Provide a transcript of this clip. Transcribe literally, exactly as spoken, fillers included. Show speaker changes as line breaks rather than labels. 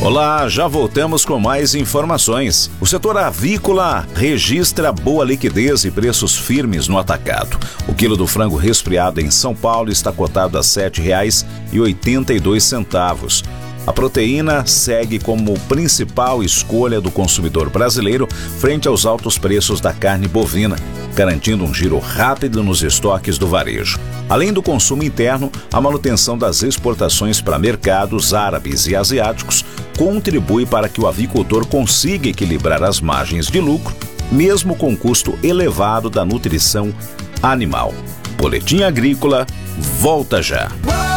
Olá, já voltamos com mais informações. O setor avícola registra boa liquidez e preços firmes no atacado. O quilo do frango resfriado em São Paulo está cotado a sete reais e oitenta e dois centavos. A proteína segue como principal escolha do consumidor brasileiro frente aos altos preços da carne bovina, garantindo um giro rápido nos estoques do varejo. Além do consumo interno, a manutenção das exportações para mercados árabes e asiáticos contribui para que o avicultor consiga equilibrar as margens de lucro, mesmo com o custo elevado da nutrição animal. Boletim Agrícola, volta já!